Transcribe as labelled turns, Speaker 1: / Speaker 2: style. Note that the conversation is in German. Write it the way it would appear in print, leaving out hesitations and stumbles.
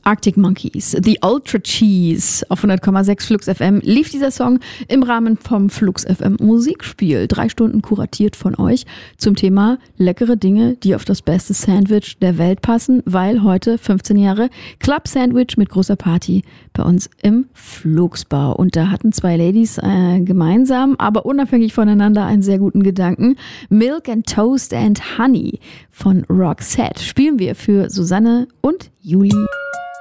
Speaker 1: Arctic Monkeys, The Ultra Cheese. Auf 100,6 Flux FM lief dieser Song im Rahmen vom Flux FM Musikspiel. 3 Stunden kuratiert von euch zum Thema leckere Dinge, die auf das beste Sandwich der Welt passen, weil heute 15 Jahre Club Sandwich mit großer Party bei uns im Flugsbar. Und da hatten 2 Ladies gemeinsam, aber unabhängig voneinander einen sehr guten Gedanken. Milk and Toast and Honey von Roxette spielen wir für Susanne und Juli.